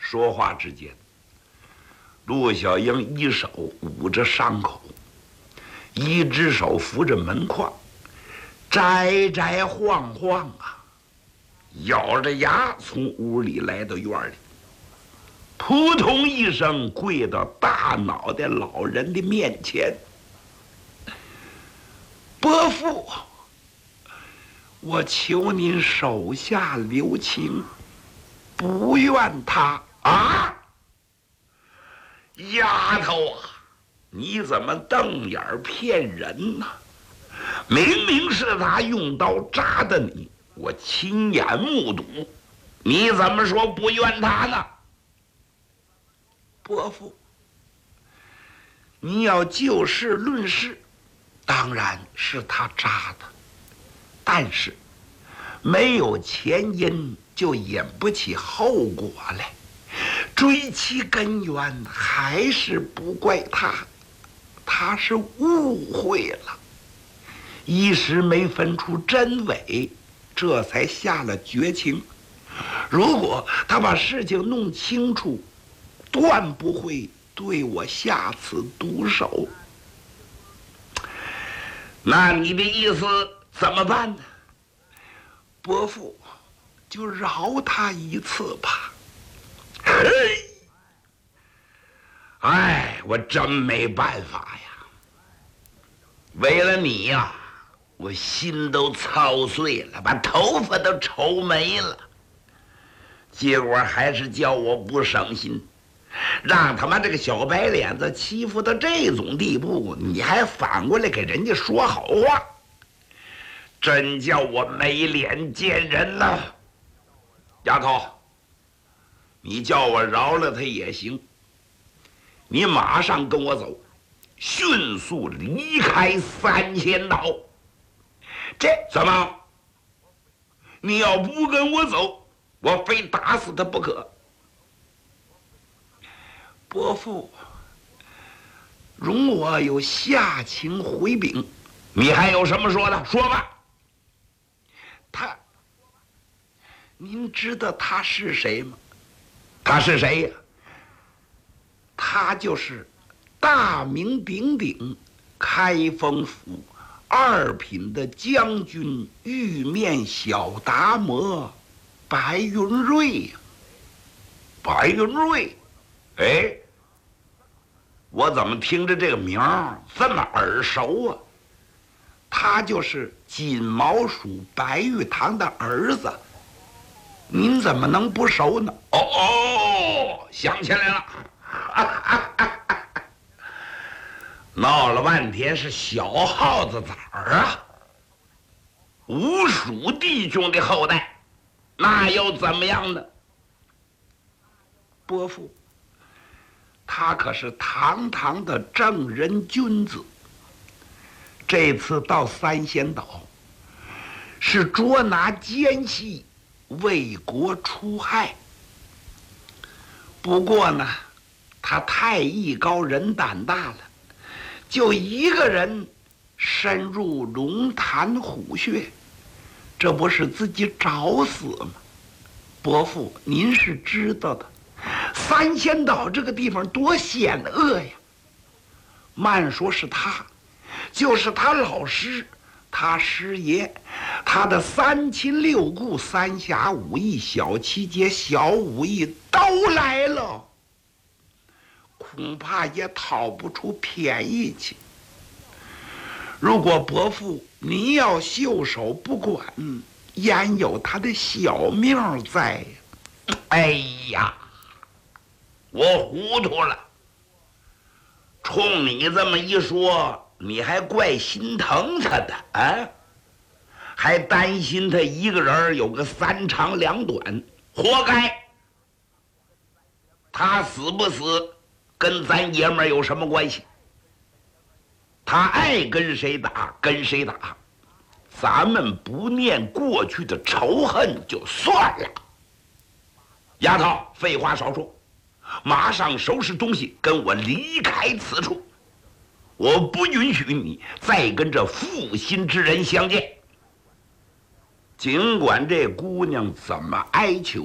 说话之间，陆小英一手捂着伤口，一只手扶着门框，摘摘晃晃啊，咬着牙从屋里来到院里，扑通一声跪到大脑袋老人的面前。伯父，我求您手下留情，不怨他啊！丫头啊，你怎么瞪眼骗人呢？明明是他用刀扎的你，我亲眼目睹，你怎么说不怨他呢？伯父，你要就事论事，当然是他扎的，但是没有前因就引不起后果来，追其根源还是不怪他，他是误会了，一时没分出真伪，这才下了绝情。如果他把事情弄清楚，断不会对我下此毒手。那你的意思怎么办呢？伯父，就饶他一次吧。嘿，哎，我真没办法呀。为了你呀，我心都操碎了，把头发都愁没了。结果还是叫我不省心，让他妈这个小白脸子欺负到这种地步，你还反过来给人家说好话，真叫我没脸见人呐！丫头，你叫我饶了他也行，你马上跟我走，迅速离开三仙岛。这怎么？你要不跟我走，我非打死他不可。伯父，容我有下情回禀。你还有什么说的？说吧。您知道他是谁吗？他是谁呀？他就是大名鼎鼎开封府2品的将军玉面小达摩白云瑞呀。白云瑞，哎，我怎么听着这个名儿这么耳熟啊？他就是锦毛鼠白玉堂的儿子，您怎么能不熟呢？哦，想起来了，闹了半天是小耗子崽儿啊，吴蜀弟兄的后代，那又怎么样呢？伯父，他可是堂堂的正人君子，这次到三仙岛是捉拿奸细，为国除害。不过呢，他太艺高人胆大了，就一个人深入龙潭虎穴，这不是自己找死吗？伯父，您是知道的，三仙岛这个地方多险恶呀！慢说是他，就是他老师，他师爷，他的3亲6故、3侠5义、小7节、小5义都来了，恐怕也讨不出便宜去。如果伯父您要袖手不管，焉有他的小命在呀？哎呀，我糊涂了。冲你这么一说，你还怪心疼他的啊？还担心他一个人有个3长2短，活该。他死不死跟咱爷们儿有什么关系？他爱跟谁打跟谁打，咱们不念过去的仇恨就算了。丫头，废话少说，马上收拾东西跟我离开此处，我不允许你再跟这负心之人相见。尽管这姑娘怎么哀求